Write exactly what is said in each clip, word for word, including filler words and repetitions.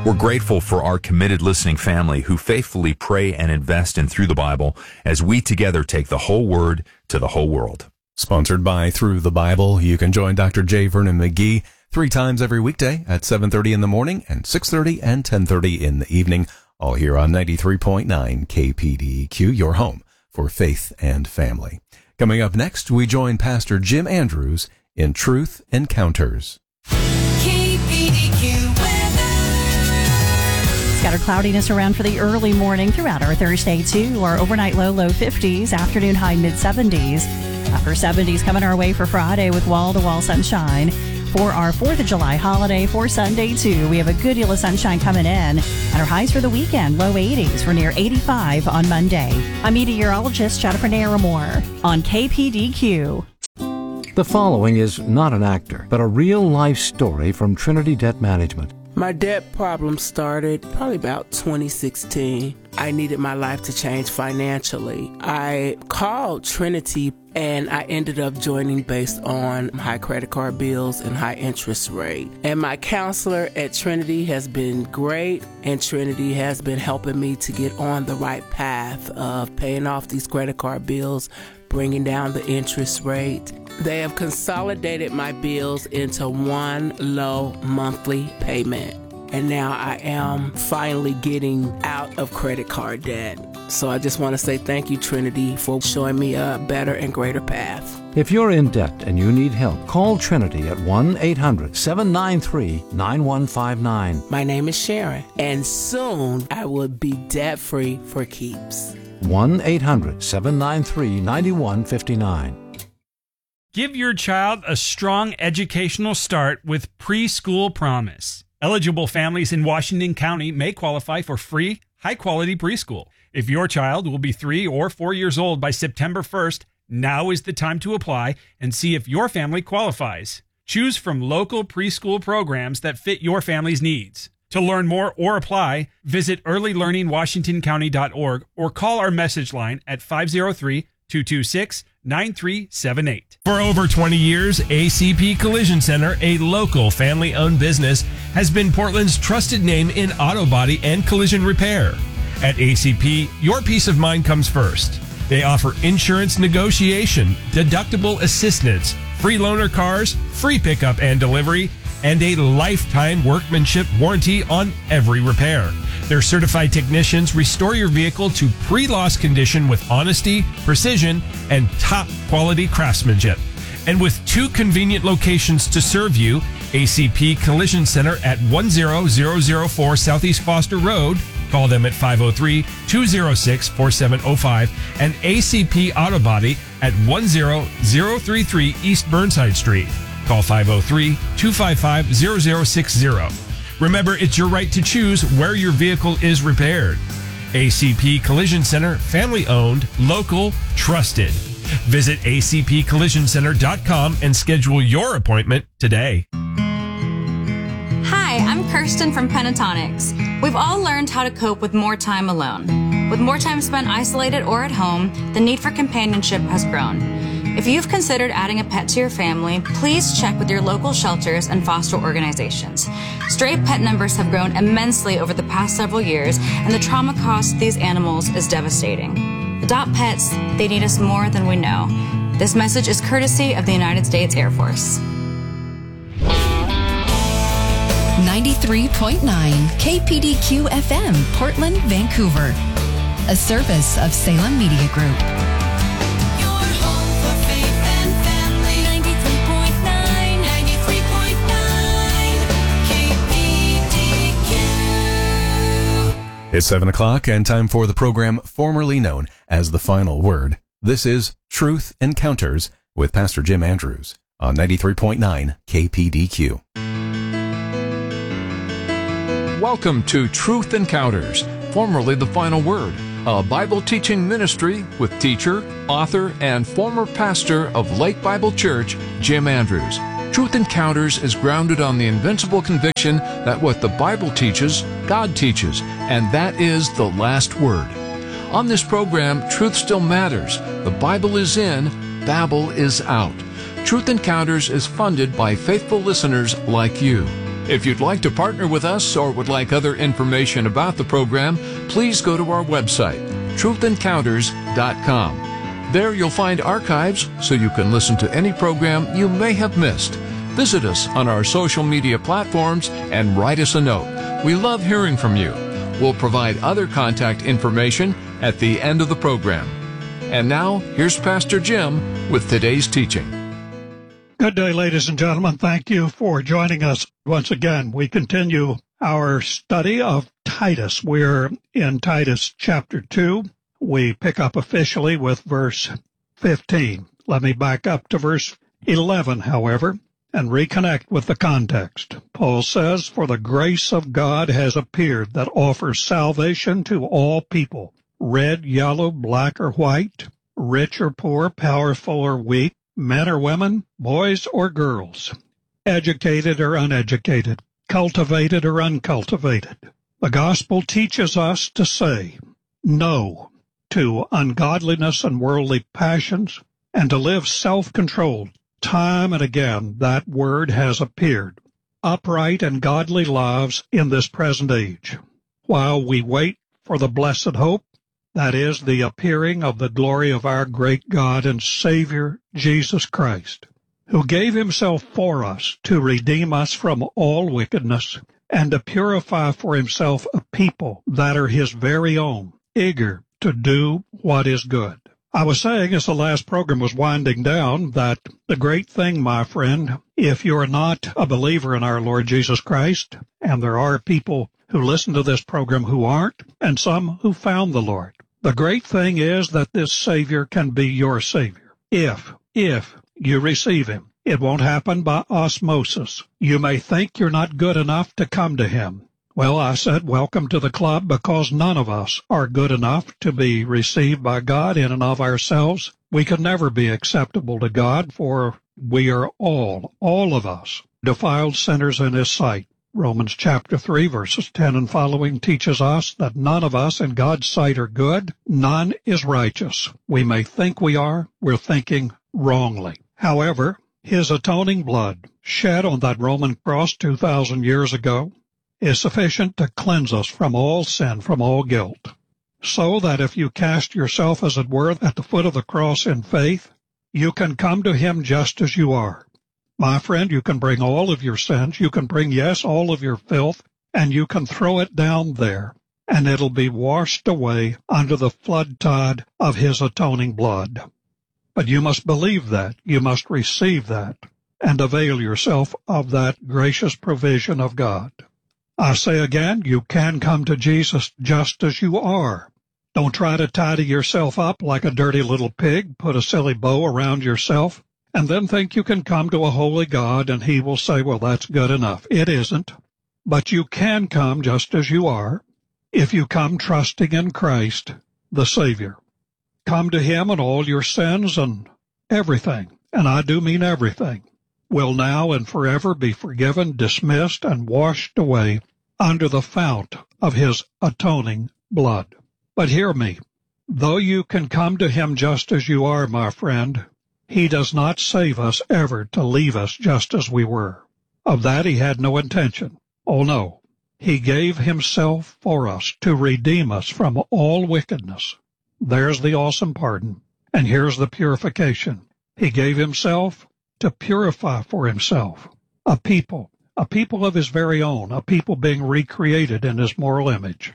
We're grateful for our committed listening family who faithfully pray and invest in Through the Bible as we together take the whole Word to the whole world. Sponsored by Through the Bible, you can join Doctor J. Vernon McGee three times every weekday at seven thirty in the morning and six thirty and ten thirty in the evening, all here on ninety-three point nine K P D E Q, your home for faith and family. Coming up next, we join Pastor Jim Andrews in Truth Encounters. K P D Q weather. Scattered cloudiness around for the early morning throughout our Thursday, too. Our overnight low, low fifties, afternoon high, mid-seventies. Upper seventies coming our way for Friday with wall-to-wall sunshine. For our fourth of July holiday for Sunday, too, we have a good deal of sunshine coming in. And our highs for the weekend, low eighties. We're near eighty-five on Monday. I'm meteorologist Jennifer Naramore on K P D Q. The following is not an actor, but a real-life story from Trinity Debt Management. My debt problem started probably about twenty sixteen. I needed my life to change financially. I called Trinity and I ended up joining based on high credit card bills and high interest rate. And my counselor at Trinity has been great, and Trinity has been helping me to get on the right path of paying off these credit card bills, bringing down the interest rate. They have consolidated my bills into one low monthly payment. And now I am finally getting out of credit card debt. So I just want to say thank you, Trinity, for showing me a better and greater path. If you're in debt and you need help, call Trinity at one eight hundred seven nine three nine one five nine. My name is Sharon, and soon I will be debt-free for keeps. one eight hundred seven nine three nine one five nine. Give your child a strong educational start with Preschool Promise. Eligible families in Washington County may qualify for free, high-quality preschool. If your child will be three or four years old by September first, now is the time to apply and see if your family qualifies. Choose from local preschool programs that fit your family's needs. To learn more or apply, visit early learning washington county dot org or call our message line at five oh three, two two six, nine three seven eight. For over twenty years, A C P Collision Center, a local family-owned business, has been Portland's trusted name in auto body and collision repair. At A C P, your peace of mind comes first. They offer insurance negotiation, deductible assistance, free loaner cars, free pickup and delivery, and a lifetime workmanship warranty on every repair. Their certified technicians restore your vehicle to pre-loss condition with honesty, precision, and top quality craftsmanship. And with two convenient locations to serve you, A C P Collision Center at one zero zero zero four Southeast Foster Road, call them at five oh three, two oh six, four seven oh five, and A C P Auto Body at one zero zero three three East Burnside Street. Call five oh three, two five five, zero zero six zero. Remember, it's your right to choose where your vehicle is repaired. A C P Collision Center, family-owned, local, trusted. Visit a c p collision center dot com and schedule your appointment today. Hi, I'm Kirsten from Pentatonics. We've all learned how to cope with more time alone. With more time spent isolated or at home, the need for companionship has grown. If you've considered adding a pet to your family, please check with your local shelters and foster organizations. Stray pet numbers have grown immensely over the past several years, and the trauma caused to these animals is devastating. Adopt pets, they need us more than we know. This message is courtesy of the United States Air Force. ninety-three point nine K P D Q F M, Portland, Vancouver. A service of Salem Media Group. It's seven o'clock and time for the program formerly known as The Final Word. This is Truth Encounters with Pastor Jim Andrews on ninety-three point nine K P D Q. Welcome to Truth Encounters, formerly The Final Word, a Bible teaching ministry with teacher, author, and former pastor of Lake Bible Church, Jim Andrews. Truth Encounters is grounded on the invincible conviction that what the Bible teaches, God teaches, and that is the last word. On this program, truth still matters. The Bible is in, Babel is out. Truth Encounters is funded by faithful listeners like you. If you'd like to partner with us or would like other information about the program, please go to our website, truth encounters dot com. There you'll find archives so you can listen to any program you may have missed. Visit us on our social media platforms and write us a note. We love hearing from you. We'll provide other contact information at the end of the program. And now, here's Pastor Jim with today's teaching. Good day, ladies and gentlemen. Thank you for joining us once again. We continue our study of Titus. We're in Titus chapter two. We pick up officially with verse fifteen. Let me back up to verse eleven, however, and reconnect with the context. Paul says, "For the grace of God has appeared that offers salvation to all people, red, yellow, black, or white, rich or poor, powerful or weak, men or women, boys or girls, educated or uneducated, cultivated or uncultivated. The gospel teaches us to say no to ungodliness and worldly passions, and to live self-controlled. Time and again that word has appeared, upright and godly lives in this present age, while we wait for the blessed hope, that is, the appearing of the glory of our great God and Savior, Jesus Christ, who gave himself for us to redeem us from all wickedness and to purify for himself a people that are his very own, eager to do what is good." I was saying as the last program was winding down that the great thing, my friend, if you're not a believer in our Lord Jesus Christ, and there are people who listen to this program who aren't, and some who found the Lord, the great thing is that this Savior can be your Savior. If, if you receive him, it won't happen by osmosis. You may think you're not good enough to come to him. Well, I said, welcome to the club, because none of us are good enough to be received by God in and of ourselves. We could never be acceptable to God, for we are all, all of us, defiled sinners in his sight. Romans chapter three, verses ten and following teaches us that none of us in God's sight are good. None is righteous. We may think we are. We're thinking wrongly. However, his atoning blood, shed on that Roman cross two thousand years ago, is sufficient to cleanse us from all sin, from all guilt, so that if you cast yourself, as it were, at the foot of the cross in faith, you can come to him just as you are. My friend, you can bring all of your sins, you can bring, yes, all of your filth, and you can throw it down there, and it'll be washed away under the flood tide of his atoning blood. But you must believe that, you must receive that, and avail yourself of that gracious provision of God. I say again, you can come to Jesus just as you are. Don't try to tidy yourself up like a dirty little pig, put a silly bow around yourself, and then think you can come to a holy God and he will say, well, that's good enough. It isn't. But you can come just as you are if you come trusting in Christ, the Savior. Come to him and all your sins and everything, and I do mean everything, will now and forever be forgiven, dismissed, and washed away under the fount of his atoning blood. But hear me, though you can come to him just as you are, my friend, he does not save us ever to leave us just as we were. Of that he had no intention. Oh, no. He gave himself for us to redeem us from all wickedness. There's the awesome pardon, and here's the purification. He gave himself to purify for himself a people, a people of his very own, a people being recreated in his moral image,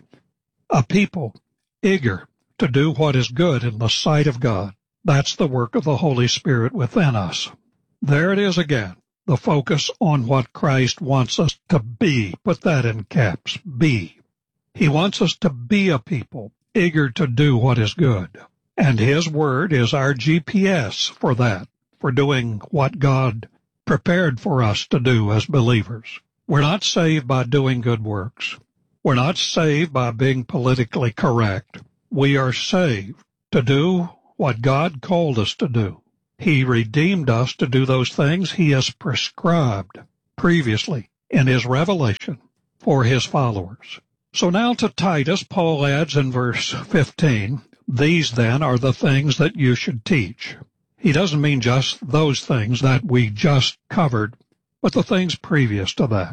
a people eager to do what is good in the sight of God. That's the work of the Holy Spirit within us. There it is again, the focus on what Christ wants us to be. Put that in caps, be. He wants us to be a people eager to do what is good. And his word is our G P S for that, for doing what God prepared for us to do as believers. We're not saved by doing good works. We're not saved by being politically correct. We are saved to do what God called us to do. He redeemed us to do those things he has prescribed previously in his revelation for his followers. So now to Titus, Paul adds in verse fifteen, these then are the things that you should teach. He doesn't mean just those things that we just covered, but the things previous to that.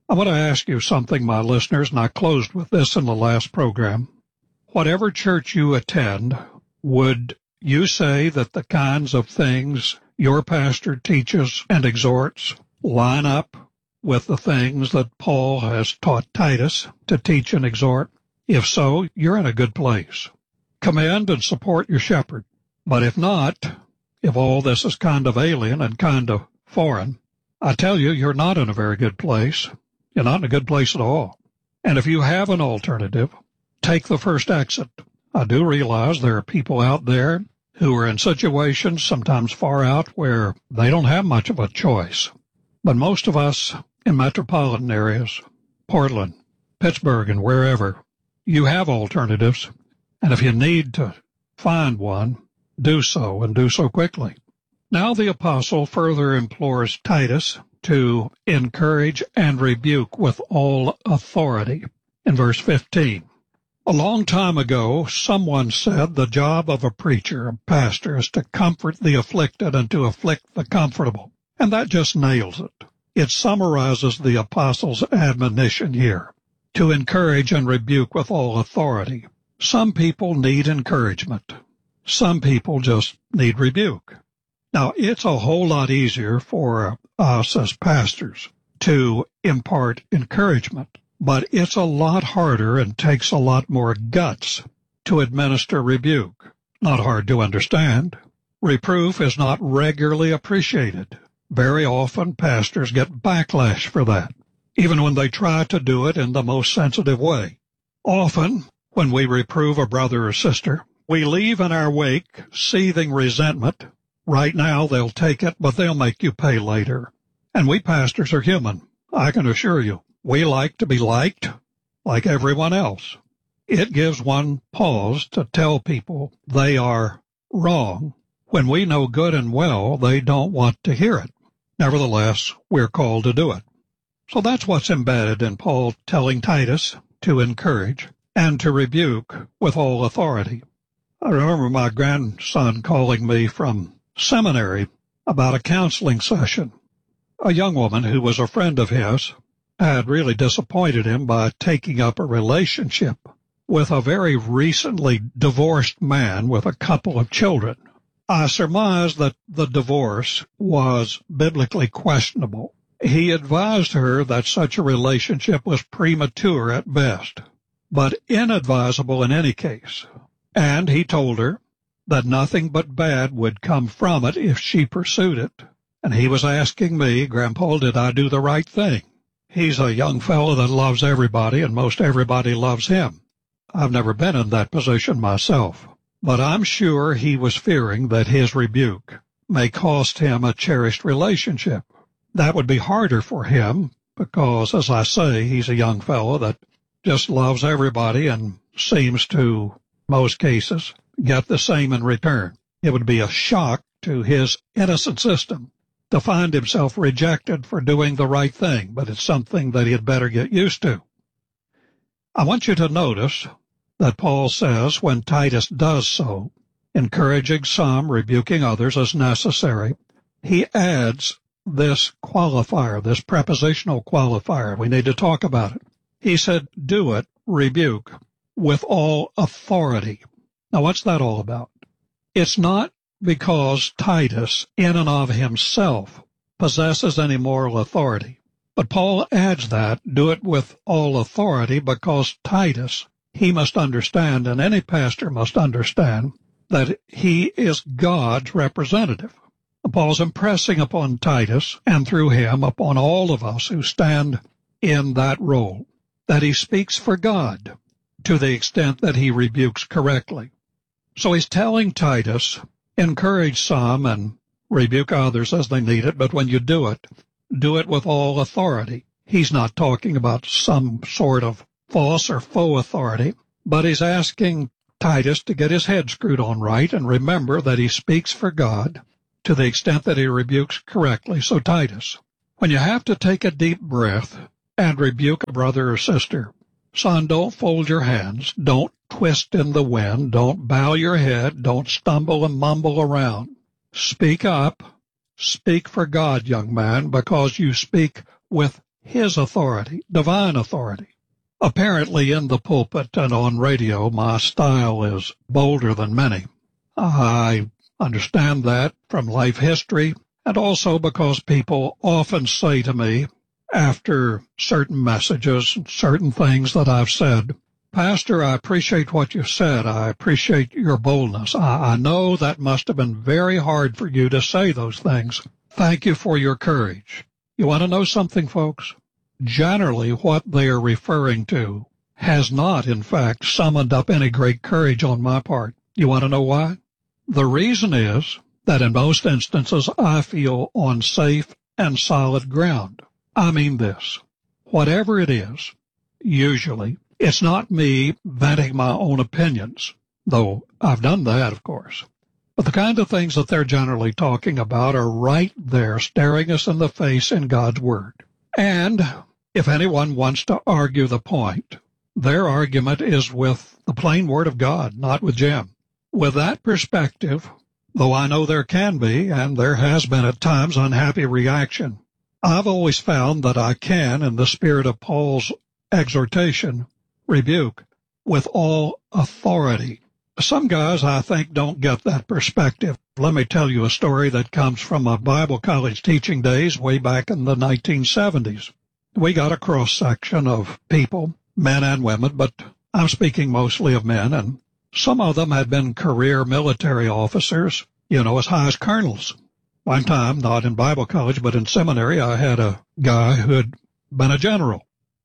I want to ask you something, my listeners, and I closed with this in the last program. Whatever church you attend, would you say that the kinds of things your pastor teaches and exhorts line up with the things that Paul has taught Titus to teach and exhort? If so, you're in a good place. Commend and support your shepherd. But if not, if all this is kind of alien and kind of foreign, I tell you, you're not in a very good place. You're not in a good place at all. And if you have an alternative, take the first exit. I do realize there are people out there who are in situations sometimes far out where they don't have much of a choice. But most of us in metropolitan areas, Portland, Pittsburgh, and wherever, you have alternatives. And if you need to find one, do so, and do so quickly. Now the apostle further implores Titus to encourage and rebuke with all authority in verse fifteen. A long time ago, someone said the job of a preacher, a pastor, is to comfort the afflicted and to afflict the comfortable. And that just nails it. It summarizes the apostle's admonition here, to encourage and rebuke with all authority. Some people need encouragement. Some people just need rebuke. Now, it's a whole lot easier for us as pastors to impart encouragement, but it's a lot harder and takes a lot more guts to administer rebuke. Not hard to understand. Reproof is not regularly appreciated. Very often, pastors get backlash for that, even when they try to do it in the most sensitive way. Often, when we reprove a brother or sister, we leave in our wake seething resentment. Right now, they'll take it, but they'll make you pay later. And we pastors are human, I can assure you. We like to be liked like everyone else. It gives one pause to tell people they are wrong when we know good and well they don't want to hear it. Nevertheless, we're called to do it. So that's what's embedded in Paul telling Titus to encourage and to rebuke with all authority. I remember my grandson calling me from seminary about a counseling session. A young woman who was a friend of his had really disappointed him by taking up a relationship with a very recently divorced man with a couple of children. I surmised that the divorce was biblically questionable. He advised her that such a relationship was premature at best, but inadvisable in any case. And he told her that nothing but bad would come from it if she pursued it. And he was asking me, Grandpa, did I do the right thing? He's a young fellow that loves everybody, and most everybody loves him. I've never been in that position myself, but I'm sure he was fearing that his rebuke may cost him a cherished relationship. That would be harder for him because, as I say, he's a young fellow that just loves everybody and seems to, most cases, get the same in return. It would be a shock to his innocent system to find himself rejected for doing the right thing, but it's something that he had better get used to. I want you to notice that Paul says when Titus does so, encouraging some, rebuking others as necessary, he adds this qualifier, this prepositional qualifier. We need to talk about it. He said, do it, rebuke, with all authority. Now, what's that all about? It's not because Titus, in and of himself, possesses any moral authority. But Paul adds that, do it with all authority, because Titus, he must understand, and any pastor must understand, that he is God's representative. Paul's impressing upon Titus, and through him upon all of us who stand in that role, that he speaks for God to the extent that he rebukes correctly. So he's telling Titus, encourage some and rebuke others as they need it, but when you do it, do it with all authority. He's not talking about some sort of false or faux authority, but he's asking Titus to get his head screwed on right and remember that he speaks for God to the extent that he rebukes correctly. So Titus, when you have to take a deep breath and rebuke a brother or sister, son, don't fold your hands, don't twist in the wind, don't bow your head, don't stumble and mumble around. Speak up, speak for God, young man, because you speak with his authority, divine authority. Apparently in the pulpit and on radio, my style is bolder than many. I understand that from life history, and also because people often say to me after certain messages and certain things that I've said, Pastor, I appreciate what you said. I appreciate your boldness. I, I know that must have been very hard for you to say those things. Thank you for your courage. You want to know something, folks? Generally, what they are referring to has not, in fact, summoned up any great courage on my part. You want to know why? The reason is that in most instances, I feel on safe and solid ground. I mean this. Whatever it is, usually, it's not me venting my own opinions, though I've done that, of course. But the kind of things that they're generally talking about are right there staring us in the face in God's Word. And if anyone wants to argue the point, their argument is with the plain Word of God, not with Jim. With that perspective, though I know there can be, and there has been at times, unhappy reaction, I've always found that I can, in the spirit of Paul's exhortation, rebuke with all authority. Some guys, I think, don't get that perspective. Let me tell you a story that comes from my Bible college teaching days way back in the nineteen seventies. We got a cross-section of people, men and women, but I'm speaking mostly of men, and some of them had been career military officers, you know, as high as colonels. One time, not in Bible college, but in seminary, I had a guy who had been a general.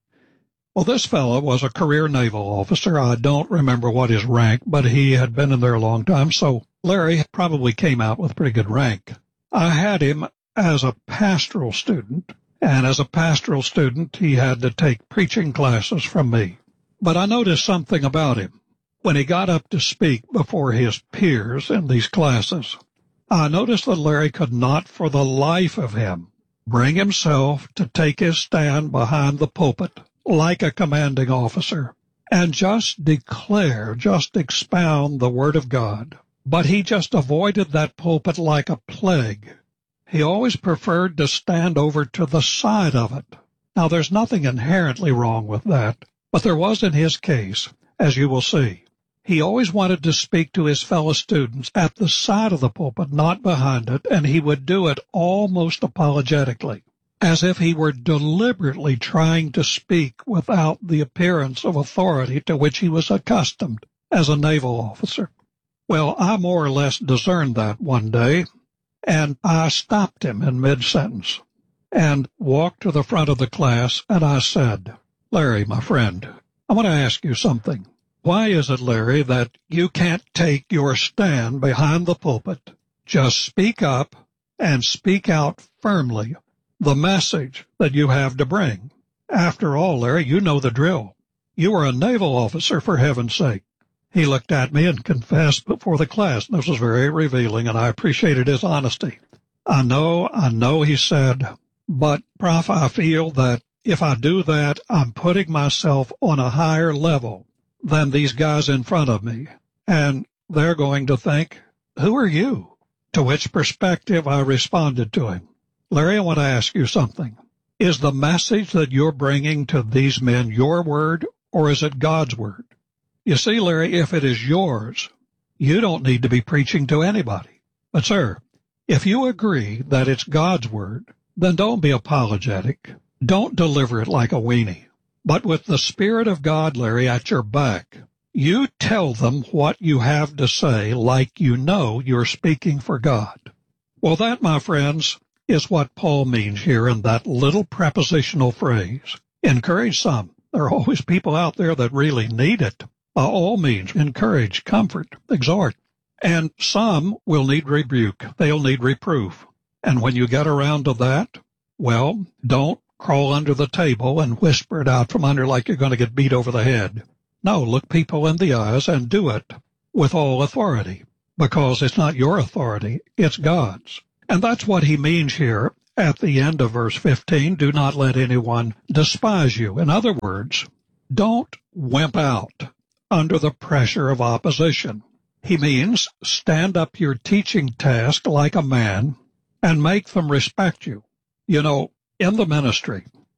Well, this fellow was a career naval officer. I don't remember what his rank, but he had been in there a long time, so Larry probably came out with a pretty good rank. I had him as a pastoral student, and as a pastoral student, he had to take preaching classes from me. But I noticed something about him. When he got up to speak before his peers in these classes, I noticed that Larry could not for the life of him bring himself to take his stand behind the pulpit like a commanding officer and just declare, just expound the Word of God. But he just avoided that pulpit like a plague. He always preferred to stand over to the side of it. Now, there's nothing inherently wrong with that, but there was in his case, as you will see. He always wanted to speak to his fellow students at the side of the pulpit, not behind it, and he would do it almost apologetically, as if he were deliberately trying to speak without the appearance of authority to which he was accustomed as a naval officer. Well, I more or less discerned that one day, and I stopped him in mid-sentence and walked to the front of the class, and I said, Larry, my friend, I want to ask you something. Why is it, Larry, that you can't take your stand behind the pulpit, just speak up and speak out firmly the message that you have to bring? After all, Larry, you know the drill. You are a naval officer, for heaven's sake. He looked at me and confessed before the class. This was very revealing, and I appreciated his honesty. I know, I know, he said, but, Prof, I feel that if I do that, I'm putting myself on a higher level than these guys in front of me, and they're going to think, who are you? To which perspective I responded to him, Larry, I want to ask you something. Is the message that you're bringing to these men your word, or is it God's word? You see, Larry, if it is yours, you don't need to be preaching to anybody. But, sir, if you agree that it's God's word, then don't be apologetic. Don't deliver it like a weenie. But with the Spirit of God, Larry, at your back, you tell them what you have to say like you know you're speaking for God. Well, that, my friends, is what Paul means here in that little prepositional phrase. Encourage some. There are always people out there that really need it. By all means, encourage, comfort, exhort. And some will need rebuke. They'll need reproof. And when you get around to that, well, don't crawl under the table and whisper it out from under like you're going to get beat over the head. No, look people in the eyes and do it with all authority, because it's not your authority, it's God's. And that's what he means here at the end of verse fifteen, do not let anyone despise you. In other words, don't wimp out under the pressure of opposition. He means stand up your teaching task like a man and make them respect you. You know, in the ministry,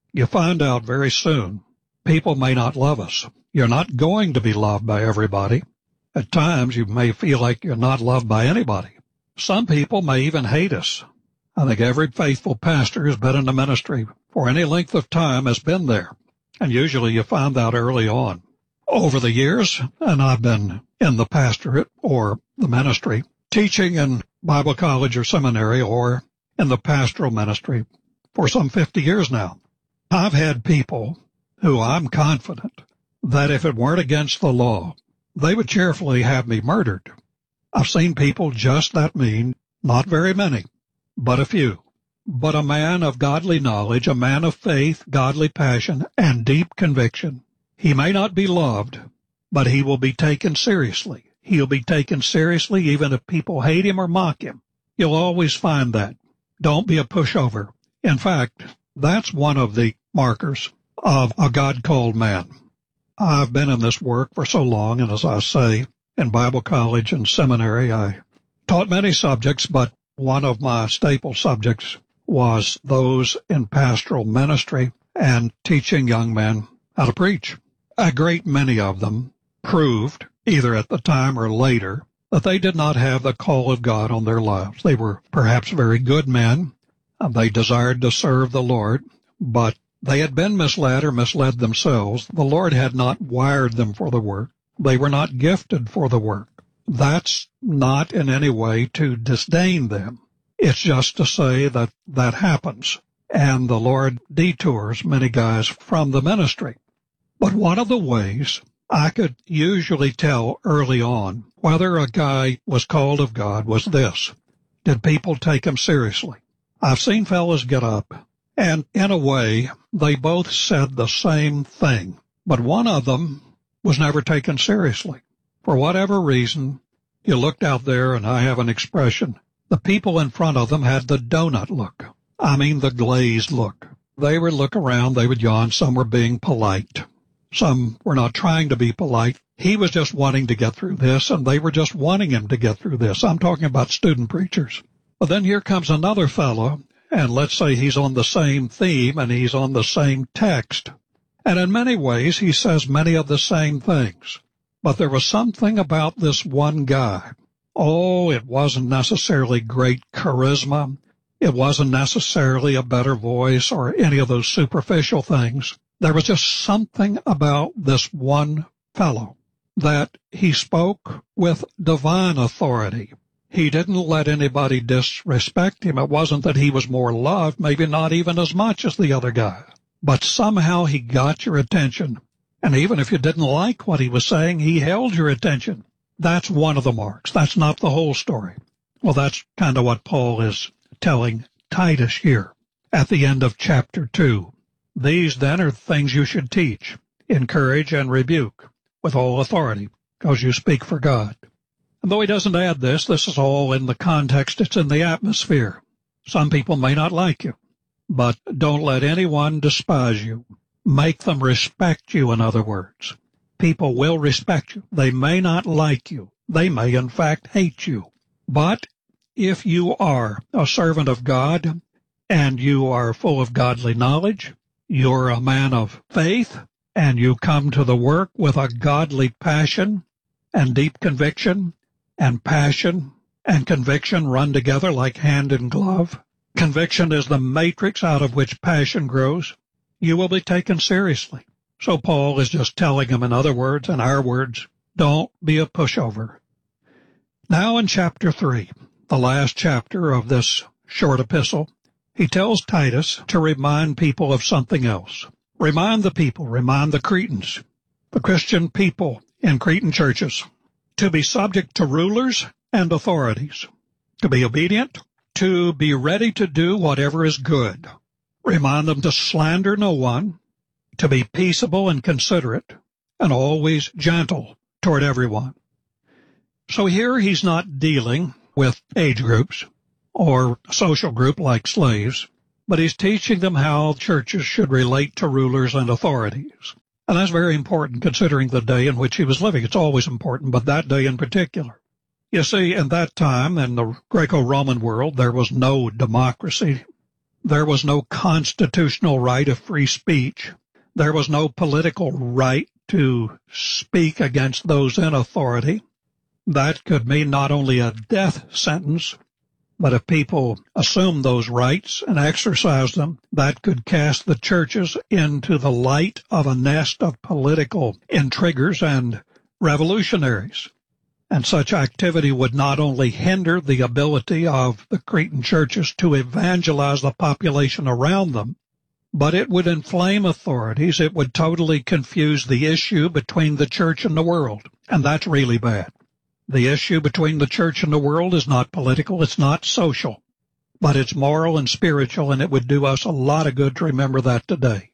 You find out very soon people may not love us. You're not going to be loved by everybody. At times, you may feel like you're not loved by anybody. Some people may even hate us. I think every faithful pastor who's been in the ministry for any length of time has been there. And usually you find out early on. Over the years, and I've been in the pastorate or the ministry, teaching in Bible college or seminary or in the pastoral ministry for some fifty years now. I've had people who I'm confident that if it weren't against the law, they would cheerfully have me murdered. I've seen people just that mean, not very many, but a few. But a man of godly knowledge, a man of faith, godly passion, and deep conviction. He may not be loved, but he will be taken seriously. He'll be taken seriously even if people hate him or mock him. You'll always find that. Don't be a pushover. In fact, that's one of the markers of a God-called man. I've been in this work for so long, and as I say, in Bible college and seminary, I taught many subjects, but one of my staple subjects was those in pastoral ministry and teaching young men how to preach. A great many of them proved, either at the time or later, that they did not have the call of God on their lives. They were perhaps very good men. They desired to serve the Lord, but they had been misled or misled themselves. The Lord had not wired them for the work. They were not gifted for the work. That's not in any way to disdain them. It's just to say that that happens, and the Lord detours many guys from the ministry. But one of the ways I could usually tell early on whether a guy was called of God was this. Did people take him seriously? I've seen fellows get up, and in a way, they both said the same thing, but one of them was never taken seriously. For whatever reason, you looked out there, and I have an expression, the people in front of them had the donut look. I mean the glazed look. They would look around, they would yawn, some were being polite. Some were not trying to be polite. He was just wanting to get through this, and they were just wanting him to get through this. I'm talking about student preachers. But then here comes another fellow, and let's say he's on the same theme and he's on the same text. And in many ways, he says many of the same things. But there was something about this one guy. Oh, it wasn't necessarily great charisma. It wasn't necessarily a better voice or any of those superficial things. There was just something about this one fellow that he spoke with divine authority. He didn't let anybody disrespect him. It wasn't that he was more loved, maybe not even as much as the other guy. But somehow he got your attention. And even if you didn't like what he was saying, he held your attention. That's one of the marks. That's not the whole story. Well, that's kind of what Paul is telling Titus here at the end of chapter two. These, then, are things you should teach, encourage, and rebuke with all authority, because you speak for God. And though he doesn't add this, this is all in the context. It's in the atmosphere. Some people may not like you, but don't let anyone despise you. Make them respect you, in other words. People will respect you. They may not like you. They may, in fact, hate you. But if you are a servant of God and you are full of godly knowledge, you're a man of faith, and you come to the work with a godly passion and deep conviction, and passion and conviction run together like hand and glove. Conviction is the matrix out of which passion grows. You will be taken seriously. So Paul is just telling him, in other words, in our words, don't be a pushover. Now in chapter three, the last chapter of this short epistle, he tells Titus to remind people of something else. Remind the people, remind the Cretans, the Christian people in Cretan churches, to be subject to rulers and authorities, to be obedient, to be ready to do whatever is good. Remind them to slander no one, to be peaceable and considerate, and always gentle toward everyone. So here he's not dealing with age groups or a social group like slaves, but he's teaching them how churches should relate to rulers and authorities. And that's very important considering the day in which he was living. It's always important, but that day in particular. You see, in that time, in the Greco-Roman world, there was no democracy. There was no constitutional right of free speech. There was no political right to speak against those in authority. That could mean not only a death sentence, but if people assumed those rights and exercised them, that could cast the churches into the light of a nest of political intriguers and revolutionaries. And such activity would not only hinder the ability of the Cretan churches to evangelize the population around them, but it would inflame authorities. It would totally confuse the issue between the church and the world, and that's really bad. The issue between the church and the world is not political, it's not social, but it's moral and spiritual, and it would do us a lot of good to remember that today.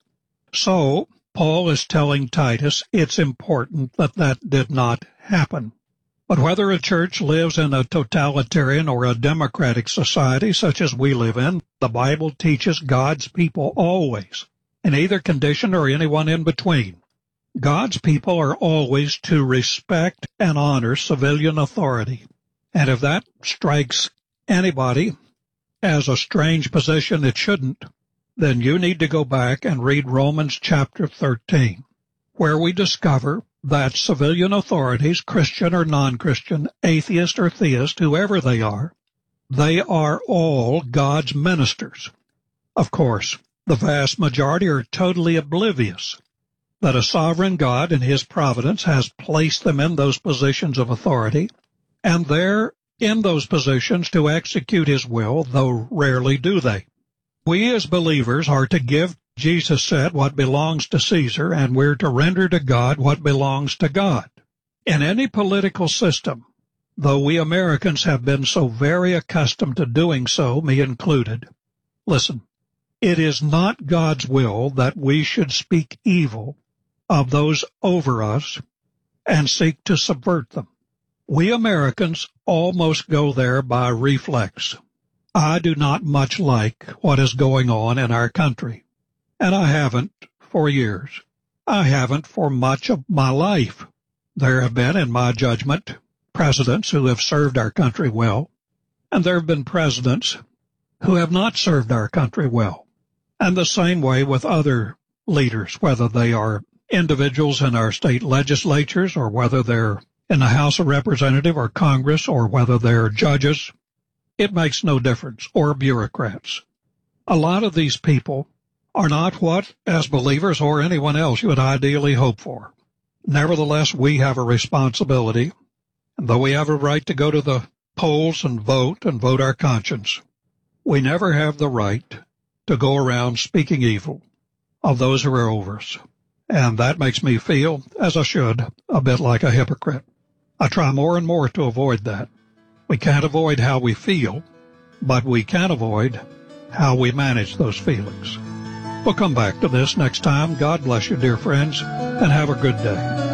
So, Paul is telling Titus it's important that that did not happen. But whether a church lives in a totalitarian or a democratic society such as we live in, the Bible teaches God's people always, in either condition or anyone in between. God's people are always to respect and honor civilian authority. And if that strikes anybody as a strange position it shouldn't, then you need to go back and read Romans chapter thirteen, where we discover that civilian authorities, Christian or non-Christian, atheist or theist, whoever they are, they are all God's ministers. Of course, the vast majority are totally oblivious that a sovereign God in His providence has placed them in those positions of authority, and they're in those positions to execute His will, though rarely do they. We as believers are to give, Jesus said, what belongs to Caesar, and we're to render to God what belongs to God. In any political system, though we Americans have been so very accustomed to doing so, me included, listen, it is not God's will that we should speak evil of those over us and seek to subvert them. We Americans almost go there by reflex. I do not much like what is going on in our country, and I haven't for years. I haven't for much of my life. There have been, in my judgment, presidents who have served our country well, and there have been presidents who have not served our country well. And the same way with other leaders, whether they are individuals in our state legislatures or whether they're in the House of Representatives or Congress or whether they're judges, it makes no difference, or bureaucrats. A lot of these people are not what, as believers or anyone else, you would ideally hope for. Nevertheless, we have a responsibility, and though we have a right to go to the polls and vote and vote our conscience, we never have the right to go around speaking evil of those who are over us. And that makes me feel, as I should, a bit like a hypocrite. I try more and more to avoid that. We can't avoid how we feel, but we can avoid how we manage those feelings. We'll come back to this next time. God bless you, dear friends, and have a good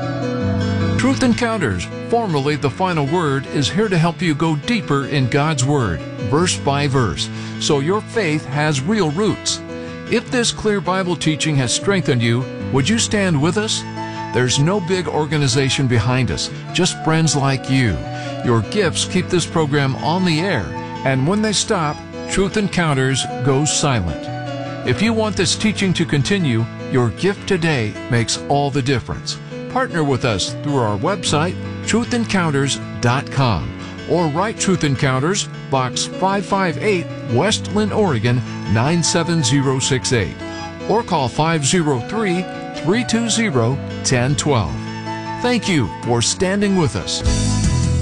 day. Truth Encounters, formerly The Final Word, is here to help you go deeper in God's Word, verse by verse, so your faith has real roots. If this clear Bible teaching has strengthened you, would you stand with us? There's no big organization behind us, just friends like you. Your gifts keep this program on the air, and when they stop, Truth Encounters goes silent. If you want this teaching to continue, your gift today makes all the difference. Partner with us through our website, truth encounters dot com, or write Truth Encounters, Box five five eight, West Linn, Oregon, nine seven zero six eight, or call five zero three, three two zero, one zero one two. Thank you for standing with us.